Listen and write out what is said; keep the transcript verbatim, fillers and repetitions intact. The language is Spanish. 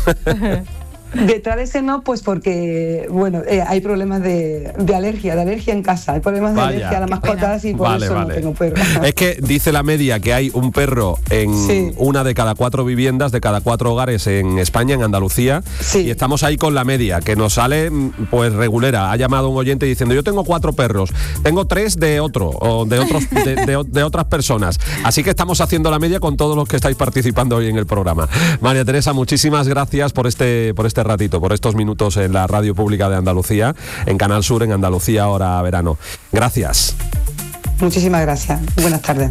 Detrás de ese no, pues porque, bueno, eh, hay problemas de, de alergia, de alergia en casa. Hay problemas Vaya, de alergia a las mascotas y por vale, eso vale. no tengo perro. Es que dice la media que hay un perro en Sí. una de cada cuatro viviendas, de cada cuatro hogares en España, en Andalucía. Sí. Y estamos ahí con la media, que nos sale pues regulera. Ha llamado un oyente diciendo, yo tengo cuatro perros, tengo tres de otro, o de otros, de, de, de otras personas. Así que estamos haciendo la media con todos los que estáis participando hoy en el programa. María Teresa, muchísimas gracias por este, por este ratito, por estos minutos en la Radio Pública de Andalucía, en Canal Sur, en Andalucía Ahora Verano. Gracias. Muchísimas gracias. Buenas tardes.